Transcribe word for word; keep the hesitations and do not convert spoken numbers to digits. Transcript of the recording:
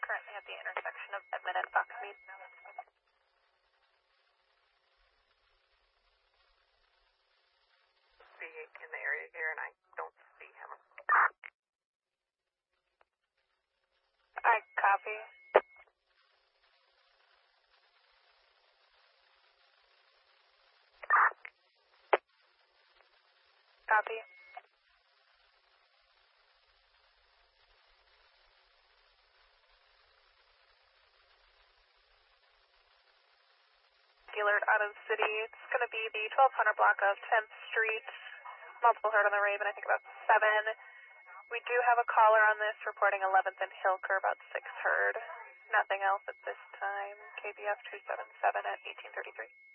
currently at the intersection of Edmond and Buckmead. Be in the area here, and I don't see him. I copy. Copy. Alert out of the city. It's going to be the twelve hundred block of tenth Street. Multiple heard on the Raven, I think about seven. We do have a caller on this reporting eleventh and Hilker, about six heard. Nothing else at this time. K B F two seven seven at eighteen thirty-three.